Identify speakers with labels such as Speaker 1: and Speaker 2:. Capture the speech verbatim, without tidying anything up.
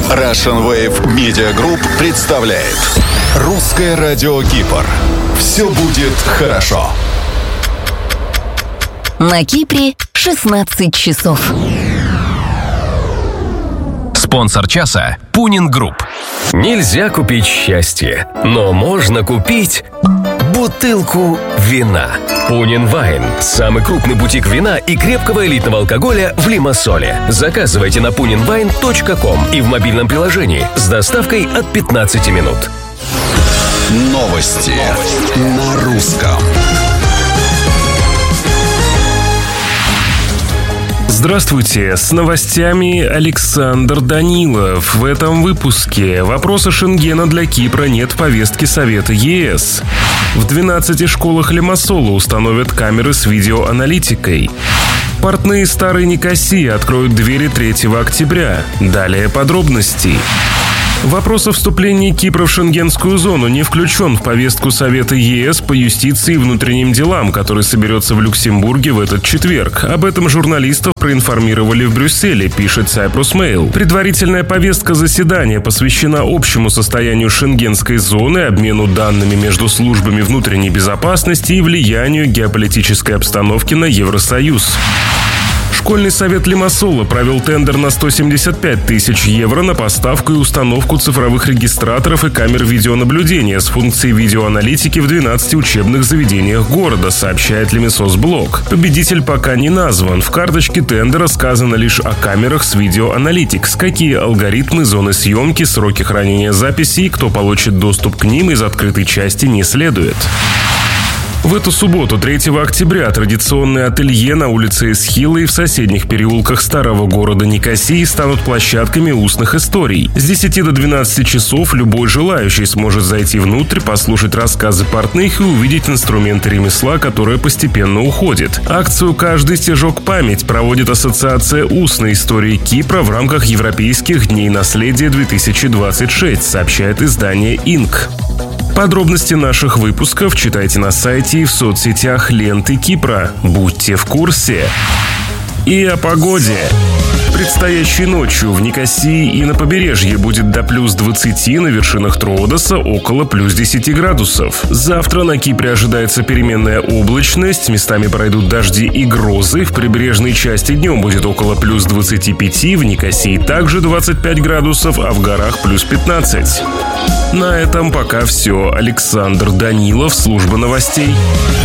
Speaker 1: Russian Wave Media Group представляет Русское радио Кипр. Все будет хорошо.
Speaker 2: На Кипре шестнадцать часов.
Speaker 3: Спонсор часа – Пунин Групп.
Speaker 4: Нельзя купить счастье, но можно купить бутылку вина. Пунин Вайн – самый крупный бутик вина и крепкого элитного алкоголя в Лимассоле. Заказывайте на пунин вайн точка ком и в мобильном приложении с доставкой от пятнадцати минут.
Speaker 1: Новости на русском.
Speaker 5: Здравствуйте, с новостями Александр Данилов. В этом выпуске: вопроса Шенгена для Кипра нет в повестке Совета ЕС. В двенадцати школах Лимассола установят камеры с видеоаналитикой. Портные Старой Никосии откроют двери третьего октября. Далее подробности. Вопрос о вступлении Кипра в шенгенскую зону не включен в повестку Совета ЕС по юстиции и внутренним делам, который соберется в Люксембурге в этот четверг. Об этом журналистов проинформировали в Брюсселе, пишет Cyprus Mail. Предварительная повестка заседания посвящена общему состоянию шенгенской зоны, обмену данными между службами внутренней безопасности и влиянию геополитической обстановки на Евросоюз. Школьный совет Лимассола провел тендер на сто семьдесят пять тысяч евро на поставку и установку цифровых регистраторов и камер видеонаблюдения с функцией видеоаналитики в двенадцати учебных заведениях города, сообщает Лимиссос-блог. Победитель пока не назван. В карточке тендера сказано лишь о камерах с видеоаналитикс, какие алгоритмы, зоны съемки, сроки хранения записей, кто получит доступ к ним из открытой части, не следует. В эту субботу, третьего октября, традиционные ателье на улице Эсхила и в соседних переулках старого города Никосии станут площадками устных историй. С десяти до двенадцати часов любой желающий сможет зайти внутрь, послушать рассказы портных и увидеть инструменты ремесла, которые постепенно уходят. Акцию «Каждый стежок память» проводит Ассоциация устной истории Кипра в рамках Европейских дней наследия две тысячи двадцать шесть, сообщает издание «Инк». Подробности наших выпусков читайте на сайте и в соцсетях ленты Кипра. Будьте в курсе. И о погоде. Предстоящей ночью в Никосии и на побережье будет до плюс двадцати, на вершинах Троодоса около плюс десяти градусов. Завтра на Кипре ожидается переменная облачность, местами пройдут дожди и грозы. В прибрежной части днем будет около плюс двадцати пяти, в Никосии также двадцать пять градусов, а в горах плюс пятнадцать. На этом пока все. Александр Данилов, служба новостей.